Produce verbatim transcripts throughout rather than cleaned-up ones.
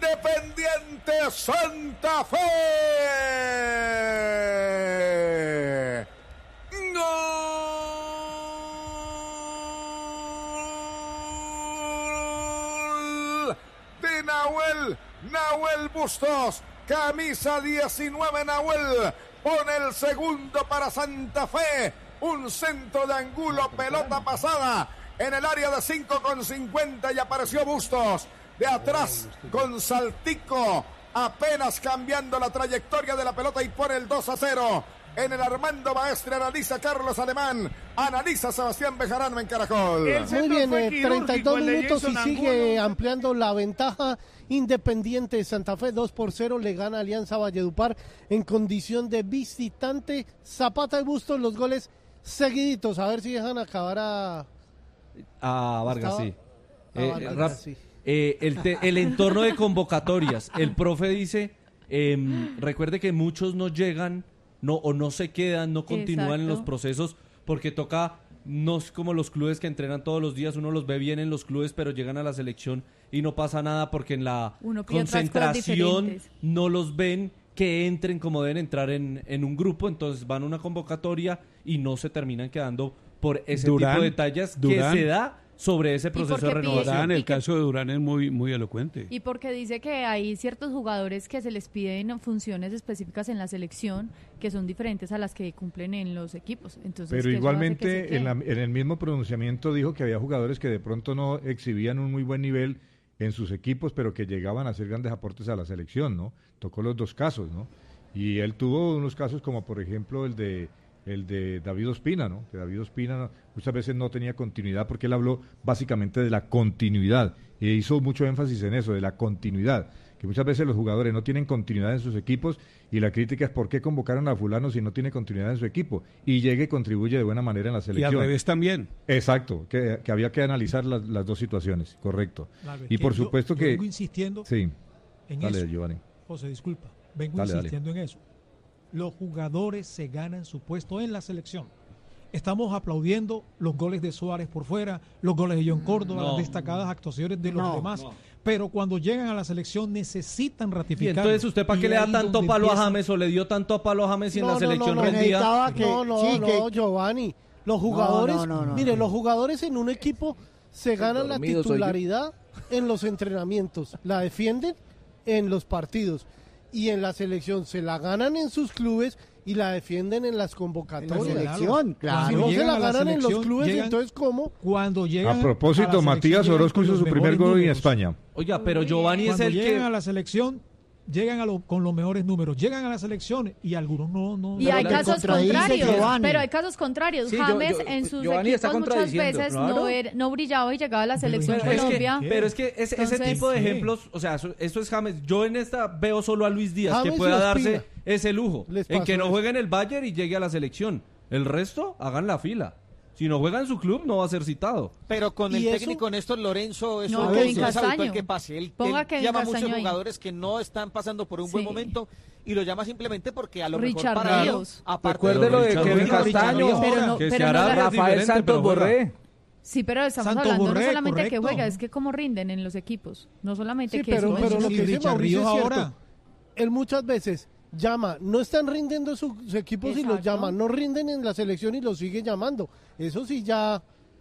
Independiente Santa Fe. ¡Gol de Nahuel! Nahuel Bustos, camisa diecinueve, Nahuel pone el segundo para Santa Fe. Un centro de Angulo, pelota pasada en el área de cinco con cincuenta y apareció Bustos de atrás con saltico, apenas cambiando la trayectoria de la pelota y pone el dos a cero. En el Armando Maestre analiza Carlos Alemán, analiza Sebastián Bejarano en Caracol. Muy bien, eh, treinta y dos minutos y sigue ampliando la ventaja. Independiente de Santa Fe dos por cero le gana Alianza Valledupar en condición de visitante. Zapata y Bustos, los goles seguiditos, a ver si dejan acabar a... A Vargas, Estaba... sí. A Eh, Vargas, Rap, sí. eh, el, te, el entorno de convocatorias. El profe dice, eh, recuerde que muchos no llegan no o no se quedan, no continúan Exacto. en los procesos porque toca, no es como los clubes que entrenan todos los días, uno los ve bien en los clubes, pero llegan a la selección y no pasa nada porque en la Uno pide otras cosas concentración diferentes. no los ven que entren como deben entrar en, en un grupo, entonces van a una convocatoria y no se terminan quedando por ese Durán, tipo de detalles Durán. que se da sobre ese proceso de porque pide- renovación. Durán, Y el que- caso de Durán es muy, muy elocuente. Y porque dice que hay ciertos jugadores que se les piden funciones específicas en la selección que son diferentes a las que cumplen en los equipos. Entonces, Pero que eso hace que se igualmente en, la- queden. en el mismo pronunciamiento dijo que había jugadores que de pronto no exhibían un muy buen nivel en sus equipos, pero que llegaban a hacer grandes aportes a la selección, ¿no? Tocó los dos casos, ¿no? Y él tuvo unos casos como por ejemplo el de el de David Ospina, ¿no? Que David Ospina no- muchas veces no tenía continuidad porque él habló básicamente de la continuidad e hizo mucho énfasis en eso, de la continuidad, que muchas veces los jugadores no tienen continuidad en sus equipos y la crítica es ¿por qué convocaron a fulano si no tiene continuidad en su equipo? Y llegue y contribuye de buena manera en la Y selección. al revés también. Exacto, que, que había que analizar las, las dos situaciones, correcto. Claro, es Y que por yo- supuesto yo que... vengo insistiendo Sí, en dale, eso. Giovanni. José, disculpa, vengo Dale, dale. insistiendo en eso. Los jugadores se ganan su puesto en la selección. Estamos aplaudiendo los goles de Suárez por fuera, los goles de John Córdoba, No. las destacadas actuaciones de los No, demás. no. Pero cuando llegan a la selección necesitan Y ratificar. entonces, ¿usted para qué Y le da ahí tanto donde palo a empieza- James o le dio tanto a palo a James y en No, la no, selección no, no, rendía? necesitaba que- No, no, sí, no, que- Giovanni. Los jugadores, no, no, no, mire, no. los jugadores en un equipo se ganan la dormido soy yo. titularidad en los entrenamientos, la defienden en los partidos y en la selección se la ganan en sus clubes y la defienden en las En la convocatorias. selección, claro. Si Cuando no se llegan la a la ganan en los selección, clubes, llegan- entonces ¿cómo? Cuando llegan A propósito, la selección, Matías llegan Orozco con hizo los su primer mejores gol en números. España. Oiga, pero Giovanni es Cuando el llegan a que... la selección, llegan a lo- con los mejores números, llegan a la selección y algunos no. no Y no- hay te casos contradice, contrarios, Giovanni. pero hay casos contrarios. Sí, yo- James yo- en sus Giovanni está equipos muchas contradiciendo, veces claro. no, era- no brillaba y llegaba a la selección Pero es que- Colombia. ¿qué? Pero es que ese, ese Entonces, tipo de ¿qué? ejemplos, o sea, eso, eso es James. Yo en esta veo solo a Luis Díaz James que y pueda Ospina. darse ese lujo. Les En pasó que no eso. juegue en el Bayern y llegue a la selección. El resto, hagan la fila. Si no juega en su club, no va a ser citado. Pero con ¿Y el eso? técnico Néstor Lorenzo, eso No, no Kevin es habitual Castaño. que pase. Él, Ponga él Kevin llama a Castaño muchos ahí. jugadores que no están pasando por un buen Sí. momento y lo llama simplemente porque a lo Richard mejor para él, Ríos. aparte Recuerde lo de Richard Kevin Ríos. Castaño, Pero no- que pero se no hará la- es Rafael diferente, Santos pero juega. Borré. Sí, pero estamos Santos hablando Borré, no solamente que correcto. juega, es que cómo rinden en los equipos. No solamente Sí, que pero, suben pero sus lo que y dice Richard Mauricio es Ríos cierto. ahora. Él muchas veces llama, no están rindiendo sus, sus equipos y los Exacto. llama, no rinden en la selección y los sigue llamando. Eso sí ya...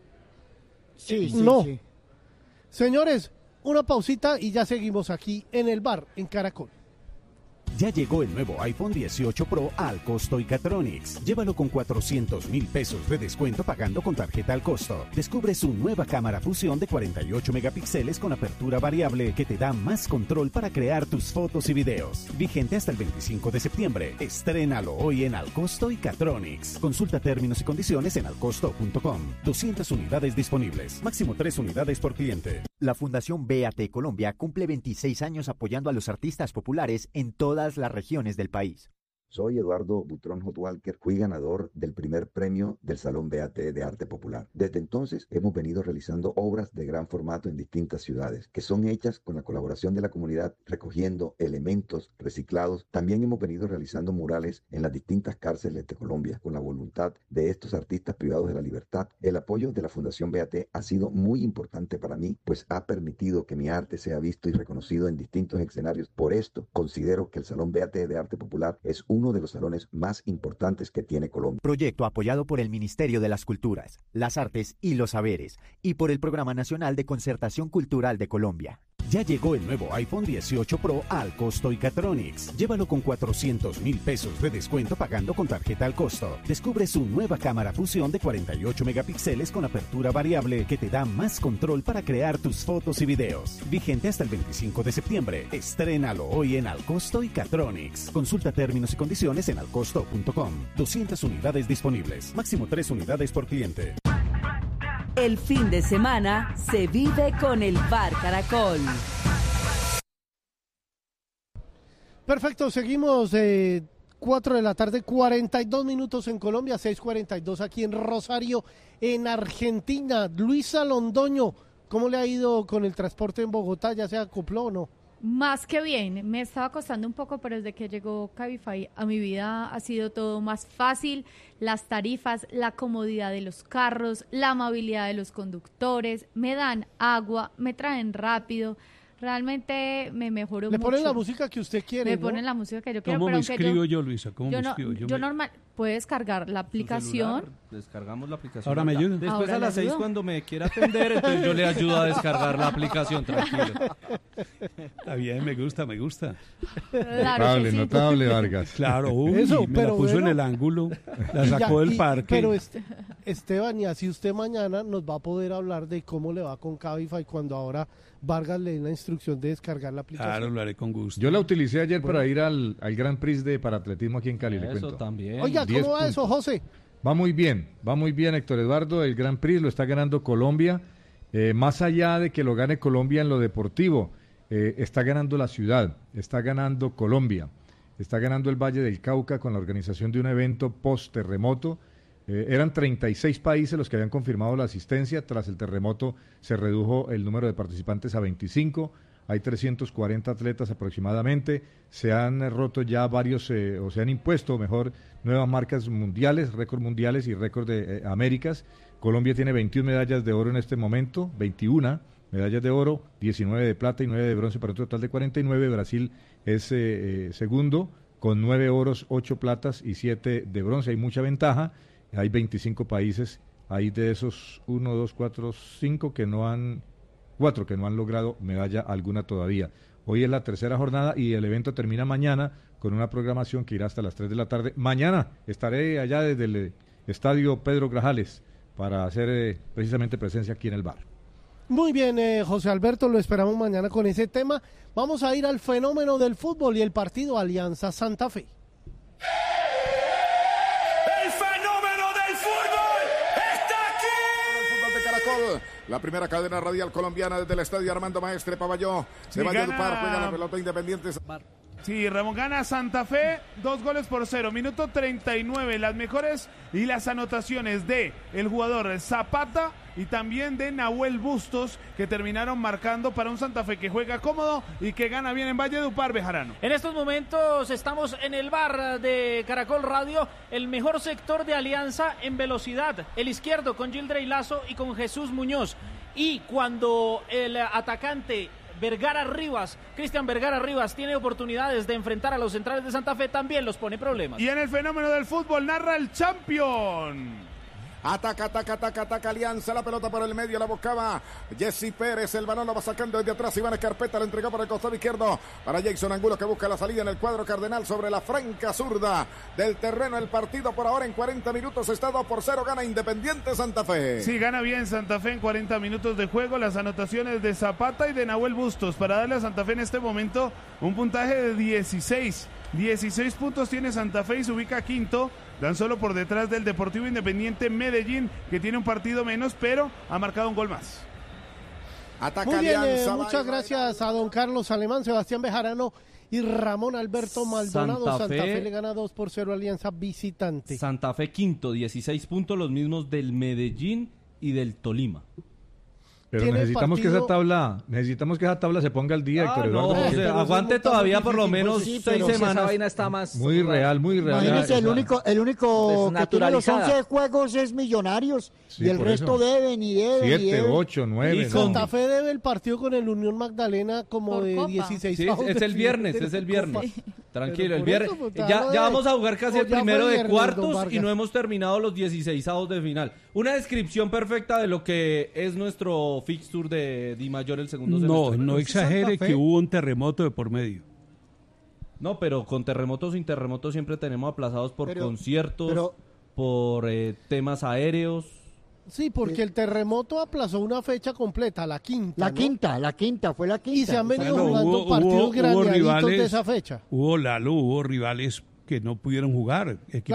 Sí, sí, No. sí. Señores, una pausita y ya seguimos aquí en el bar, en Caracol. Ya llegó el nuevo iPhone dieciocho Pro al costo Icatronics. Llévalo con cuatrocientos mil pesos de descuento pagando con tarjeta al costo. Descubre su nueva cámara fusión de cuarenta y ocho megapíxeles con apertura variable que te da más control para crear tus fotos y videos. Vigente hasta el veinticinco de septiembre. Estrénalo hoy en Alcosto Icatronics. Consulta términos y condiciones en alcosto punto com. doscientas unidades disponibles. Máximo tres unidades por cliente. La Fundación B A T Colombia cumple veintiséis años apoyando a los artistas populares en todas las regiones del país. Soy Eduardo Butrón Hot Walker, fui ganador del primer premio del Salón B A T de Arte Popular. Desde entonces hemos venido realizando obras de gran formato en distintas ciudades, que son hechas con la colaboración de la comunidad, recogiendo elementos reciclados. También hemos venido realizando murales en las distintas cárceles de Colombia, con la voluntad de estos artistas privados de la libertad. El apoyo de la Fundación B A T ha sido muy importante para mí, pues ha permitido que mi arte sea visto y reconocido en distintos escenarios. Por esto, considero que el Salón B A T de Arte Popular es uno de los salones más importantes que tiene Colombia. Proyecto apoyado por el Ministerio de las Culturas, las Artes y los Saberes y por el Programa Nacional de Concertación Cultural de Colombia. Ya llegó el nuevo iPhone dieciocho Pro al costo Icatronics. Llévalo con cuatrocientos mil pesos de descuento pagando con tarjeta al costo. Descubre su nueva cámara fusión de cuarenta y ocho megapíxeles con apertura variable que te da más control para crear tus fotos y videos. Vigente hasta el veinticinco de septiembre. Estrénalo hoy en Alcosto Icatronics. Consulta términos y condiciones en alcosto punto com. doscientas unidades disponibles. Máximo tres unidades por cliente. El fin de semana se vive con el Bar Caracol. Perfecto, seguimos eh, cuatro de la tarde, cuarenta y dos minutos en Colombia, seis cuarenta y dos aquí en Rosario, en Argentina. Luisa Londoño, ¿cómo le ha ido con el transporte en Bogotá? ¿Ya se acopló o no? Más que bien, me estaba costando un poco, pero desde que llegó Cabify a mi vida ha sido todo más fácil. Las tarifas, la comodidad de los carros, la amabilidad de los conductores, me dan agua, me traen rápido. Realmente me mejoró mucho. Le ponen la música que usted quiere, Me ¿no? ponen la música que yo quiero. ¿Cómo pero me escribo yo, yo, Luisa? ¿Cómo yo me no, escribo? Yo, me... normal, puedes descargar la aplicación. Celular, descargamos la aplicación. Ahora me ayuda. Después Ahora a las seis ayudo. cuando me quiera atender, entonces yo le ayudo a descargar la aplicación, tranquilo. Está bien, me gusta, me gusta. Claro notable, que sí. notable, Vargas. Claro, uy, Eso, me pero la puso bueno. en el ángulo, la sacó Ya, del y- parque. Pero este, Esteban, y así usted mañana nos va a poder hablar de cómo le va con Cabify cuando ahora Vargas le dé la instrucción de descargar la aplicación. Claro, lo haré con gusto. Yo la utilicé ayer para ir al, al Gran Prix de paratletismo aquí en Cali, le Eso cuento. también. Oiga, diez ¿cómo va eso, puntos. José? Va muy bien, va muy bien Héctor Eduardo, el Gran Prix lo está ganando Colombia, eh, más allá de que lo gane Colombia en lo deportivo, eh, está ganando la ciudad, está ganando Colombia, está ganando el Valle del Cauca con la organización de un evento post-terremoto. Eh, eran treinta y seis países los que habían confirmado la asistencia, tras el terremoto se redujo el número de participantes a veinticinco, hay trescientos cuarenta atletas aproximadamente, se han eh, roto ya varios, eh, o se han impuesto mejor, nuevas marcas mundiales, récord mundiales y récord de eh, Américas. Colombia tiene veintiuna medallas de oro en este momento, veintiuna medallas de oro, diecinueve de plata y nueve de bronce para un total de cuarenta y nueve. Brasil es eh, eh, segundo con nueve oros, ocho platas y siete de bronce, hay mucha ventaja. Hay veinticinco países, hay de esos uno, dos, cuatro, cinco que no han, cuatro que no han logrado medalla alguna todavía. Hoy es la tercera jornada y el evento termina mañana con una programación que irá hasta las tres de la tarde. Mañana estaré allá desde el estadio Pedro Grajales para hacer eh, precisamente presencia aquí en el bar. Muy bien, eh, José Alberto, lo esperamos mañana con ese tema. Vamos a ir al fenómeno del fútbol y el partido Alianza Santa Fe. La primera cadena radial colombiana desde el estadio Armando Maestre Pavalló. Se Sí, va a gana- Valledupar, juega la pelota Independiente. Sí, Ramón gana Santa Fe, dos goles por cero, minuto treinta y nueve, las mejores y las anotaciones de el jugador Zapata y también de Nahuel Bustos, que terminaron marcando para un Santa Fe que juega cómodo y que gana bien en Valledupar, Bejarano. En estos momentos estamos en el bar de Caracol Radio, el mejor sector de Alianza en velocidad, el izquierdo con Gildrey Lazo y con Jesús Muñoz, y cuando el atacante Vergara Rivas, Cristian Vergara Rivas, tiene oportunidades de enfrentar a los centrales de Santa Fe, también los pone problemas. Y en el fenómeno del fútbol narra el Champion. Ataca, ataca, ataca, ataca Alianza, la pelota por el medio, la buscaba Jesse Pérez, el balón lo va sacando desde atrás, Iván Escarpeta la entregó por el costado izquierdo para Jason Angulo, que busca la salida en el cuadro cardenal sobre la franca zurda del terreno. El partido por ahora en cuarenta minutos está dos por cero, gana Independiente Santa Fe. Sí, gana bien Santa Fe en cuarenta minutos de juego, las anotaciones de Zapata y de Nahuel Bustos para darle a Santa Fe en este momento un puntaje de dieciséis. dieciséis puntos tiene Santa Fe y se ubica quinto, tan solo por detrás del Deportivo Independiente Medellín, que tiene un partido menos, pero ha marcado un gol más. Ataca Muy bien, eh, Alianza. muchas va, gracias a don Carlos Alemán, Sebastián Bejarano y Ramón Alberto Maldonado. Santa Santa Fe, Fe le gana dos por cero Alianza visitante. Santa Fe quinto, dieciséis puntos, los mismos del Medellín y del Tolima. Pero necesitamos partido... que esa tabla, necesitamos que esa tabla se ponga al día, ah, Héctor no, Eduardo. o sea, aguante todavía por lo menos sí, seis semanas. Esa vaina está más muy real, muy real. Imagínese, el único, el único que tiene los once juegos es Millonarios, sí, y el resto eso. deben y deben Siete, y deben. ocho, nueve. Y Santa no. Fe debe el partido con el Unión Magdalena como por de Copa. dieciséis. Sí, es, es el viernes, es el viernes. Sí. Tranquilo, el viernes. Eso, pues, ya, ya vamos a jugar casi el primero de cuartos y no hemos terminado los dieciseisavos de final. Una descripción perfecta de lo que es nuestro fixture de Di Mayor el segundo semestre. No, no exagere que hubo un terremoto de por medio. No, pero con terremotos o sin terremotos siempre tenemos aplazados por pero, conciertos, pero, por eh, temas aéreos. Sí, porque el terremoto aplazó una fecha completa, la quinta. La ¿no? quinta, la quinta, fue la quinta. Y se han venido bueno, jugando hubo, partidos hubo, grandecitos hubo rivales, de esa fecha. Hubo Lalo, hubo rivales que no pudieron jugar.